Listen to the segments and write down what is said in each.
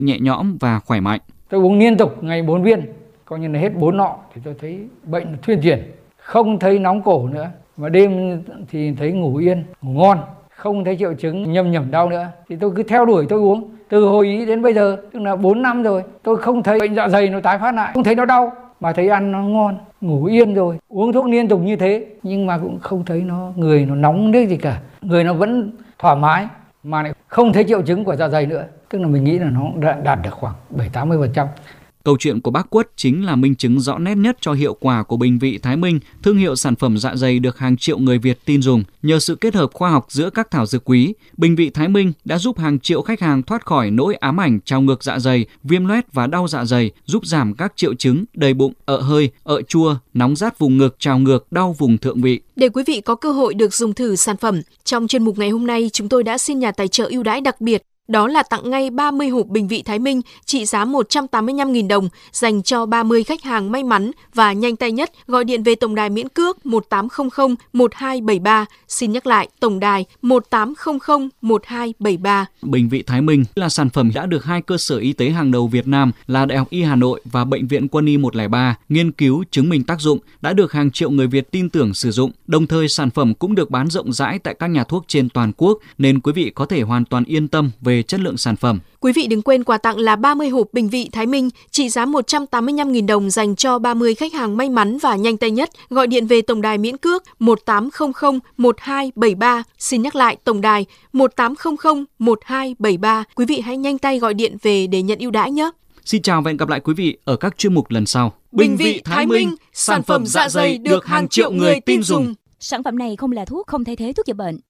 nhẹ nhõm và khỏe mạnh. Tôi uống liên tục ngày 4 viên, coi như là hết 4 nọ thì tôi thấy bệnh thuyên chuyển, không thấy nóng cổ nữa, mà đêm thì thấy ngủ yên, ngủ ngon, không thấy triệu chứng nhầm đau nữa. Thì tôi cứ theo đuổi tôi uống từ hồi ý đến bây giờ, tức là 4 năm rồi, tôi không thấy bệnh dạ dày nó tái phát lại, không thấy nó đau, mà thấy ăn nó ngon, ngủ yên rồi, uống thuốc liên tục như thế nhưng mà cũng không thấy người nó nóng nức gì cả, người nó vẫn thoải mái mà lại không thấy triệu chứng của dạ dày nữa, tức là mình nghĩ là nó đã đạt được khoảng 70-80%. Câu chuyện của bác Quất chính là minh chứng rõ nét nhất cho hiệu quả của Bình Vị Thái Minh, thương hiệu sản phẩm dạ dày được hàng triệu người Việt tin dùng. Nhờ sự kết hợp khoa học giữa các thảo dược quý, Bình Vị Thái Minh đã giúp hàng triệu khách hàng thoát khỏi nỗi ám ảnh trào ngược dạ dày, viêm loét và đau dạ dày, giúp giảm các triệu chứng đầy bụng, ợ hơi, ợ chua, nóng rát vùng ngực, trào ngược, đau vùng thượng vị. Để quý vị có cơ hội được dùng thử sản phẩm, trong chuyên mục ngày hôm nay chúng tôi đã xin nhà tài trợ ưu đãi đặc biệt. Đó là tặng ngay 30 hộp Bình Vị Thái Minh trị giá 185.000 đồng dành cho 30 khách hàng may mắn và nhanh tay nhất gọi điện về tổng đài miễn cước 1800 1273. Xin nhắc lại, tổng đài 1800 1273. Bình Vị Thái Minh là sản phẩm đã được 2 cơ sở y tế hàng đầu Việt Nam là Đại học Y Hà Nội và Bệnh viện Quân y 103 nghiên cứu chứng minh tác dụng, đã được hàng triệu người Việt tin tưởng sử dụng. Đồng thời sản phẩm cũng được bán rộng rãi tại các nhà thuốc trên toàn quốc nên quý vị có thể hoàn toàn yên tâm về chất lượng sản phẩm. Quý vị đừng quên quà tặng là 30 hộp Bình Vị Thái Minh trị giá 185.000 đồng dành cho 30 khách hàng may mắn và nhanh tay nhất gọi điện về tổng đài miễn cước 1800 1273. Xin nhắc lại, tổng đài 1800 1273. Quý vị hãy nhanh tay gọi điện về để nhận ưu đãi nhé. Xin chào và hẹn gặp lại quý vị ở các chuyên mục lần sau. Bình Vị Thái Minh, sản phẩm dạ dày được hàng triệu người tin dùng. Sản phẩm này không là thuốc, không thay thế thuốc chữa bệnh.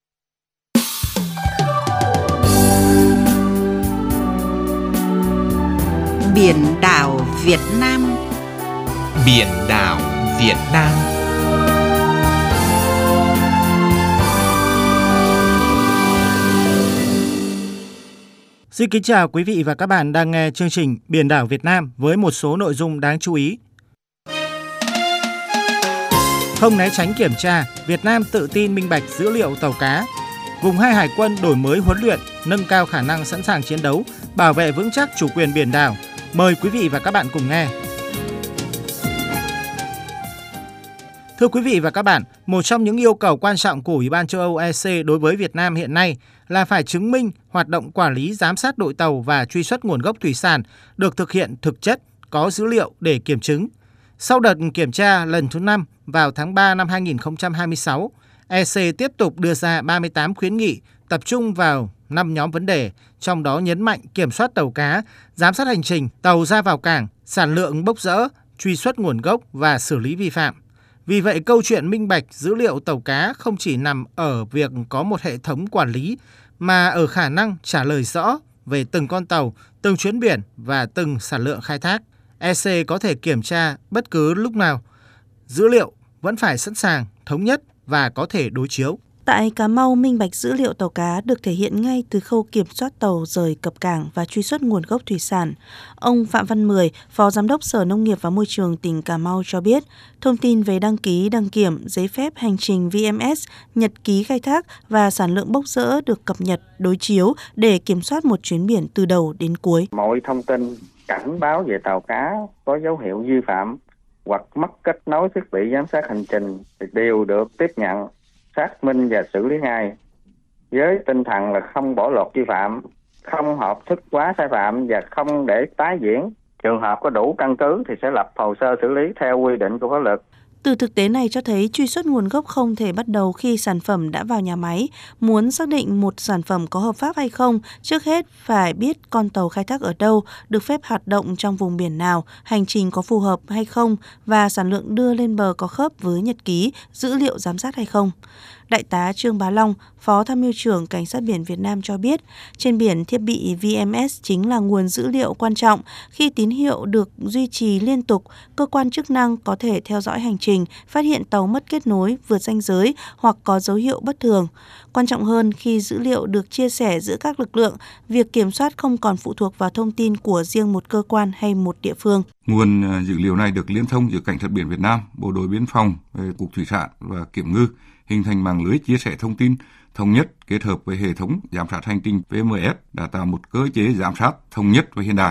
Biển đảo Việt Nam. Biển đảo Việt Nam. Xin kính chào quý vị và các bạn đang nghe chương trình Biển đảo Việt Nam với một số nội dung đáng chú ý. Không né tránh kiểm tra, Việt Nam tự tin minh bạch dữ liệu tàu cá. Vùng 2 Hải quân đổi mới huấn luyện, nâng cao khả năng sẵn sàng chiến đấu, bảo vệ vững chắc chủ quyền biển đảo. Mời quý vị và các bạn cùng nghe. Thưa quý vị và các bạn, một trong những yêu cầu quan trọng của Ủy ban châu Âu EC đối với Việt Nam hiện nay là phải chứng minh hoạt động quản lý giám sát đội tàu và truy xuất nguồn gốc thủy sản được thực hiện thực chất, có dữ liệu để kiểm chứng. Sau đợt kiểm tra lần thứ 5 vào tháng 3 năm 2026, EC tiếp tục đưa ra 38 khuyến nghị tập trung vào 5 nhóm vấn đề, trong đó nhấn mạnh kiểm soát tàu cá, giám sát hành trình, tàu ra vào cảng, sản lượng bốc rỡ, truy xuất nguồn gốc và xử lý vi phạm. Vì vậy, câu chuyện minh bạch dữ liệu tàu cá không chỉ nằm ở việc có một hệ thống quản lý, mà ở khả năng trả lời rõ về từng con tàu, từng chuyến biển và từng sản lượng khai thác. EC có thể kiểm tra bất cứ lúc nào. Dữ liệu vẫn phải sẵn sàng, thống nhất và có thể đối chiếu. Tại Cà Mau, minh bạch dữ liệu tàu cá được thể hiện ngay từ khâu kiểm soát tàu rời cập cảng và truy xuất nguồn gốc thủy sản. Ông Phạm Văn Mười, Phó Giám đốc Sở Nông nghiệp và Môi trường tỉnh Cà Mau cho biết, thông tin về đăng ký, đăng kiểm, giấy phép hành trình VMS, nhật ký khai thác và sản lượng bốc rỡ được cập nhật, đối chiếu để kiểm soát một chuyến biển từ đầu đến cuối. Mọi thông tin cảnh báo về tàu cá có dấu hiệu vi phạm hoặc mất kết nối thiết bị giám sát hành trình thì đều được tiếp nhận, xác minh và xử lý ngay, với tinh thần là không bỏ lọt vi phạm, không hợp thức hóa sai phạm và không để tái diễn. Trường hợp có đủ căn cứ thì sẽ lập hồ sơ xử lý theo quy định của pháp luật. Từ thực tế này cho thấy truy xuất nguồn gốc không thể bắt đầu khi sản phẩm đã vào nhà máy. Muốn xác định một sản phẩm có hợp pháp hay không, trước hết phải biết con tàu khai thác ở đâu, được phép hoạt động trong vùng biển nào, hành trình có phù hợp hay không và sản lượng đưa lên bờ có khớp với nhật ký, dữ liệu giám sát hay không. Đại tá Trương Bá Long, Phó Tham mưu trưởng Cảnh sát biển Việt Nam cho biết, trên biển thiết bị VMS chính là nguồn dữ liệu quan trọng. Khi tín hiệu được duy trì liên tục, cơ quan chức năng có thể theo dõi hành trình, phát hiện tàu mất kết nối, vượt ranh giới hoặc có dấu hiệu bất thường. Quan trọng hơn, khi dữ liệu được chia sẻ giữa các lực lượng, việc kiểm soát không còn phụ thuộc vào thông tin của riêng một cơ quan hay một địa phương. Nguồn dữ liệu này được liên thông giữa Cảnh sát biển Việt Nam, Bộ đội Biên phòng, Cục Thủy sản và Kiểm ngư, hình thành mạng lưới chia sẻ thông tin thống nhất kết hợp với hệ thống giám sát hành trình VMS đã tạo một cơ chế giám sát thống nhất và hiện đại.